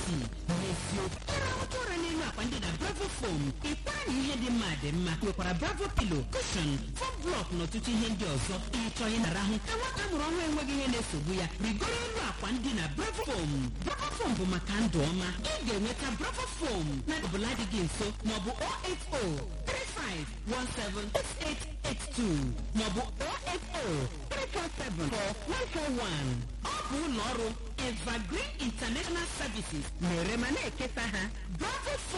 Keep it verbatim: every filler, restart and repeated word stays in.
isii n'eziokwu. Ịrahụcha ụra n'elu akwa ndị na Bravo Foam, ịkwara na ihe dị mma dị mma. Nwekwara Bravo Pillow, cushion, foam block na ọtụtụ ihe ndị ọzọ. Ịchọghị na-arahụ ka nwata mụrụ ọhụrụ enweghị ihe na-esogbu ya, rigoro elu akwa ndị na Bravo Foam. Bravo Foam bụ maka ndụ ọma. Ị ga-enweta Bravo Foam na ọbụla dị gị nso maọbụ zero eight zero three five one seven six eight eight two maọbụ zero eight zero three four seven four one four one. Ọ bụ ụlọ ọrụ Evergreen International Services na-ere ma na-ekesa ha. Bravo Foam.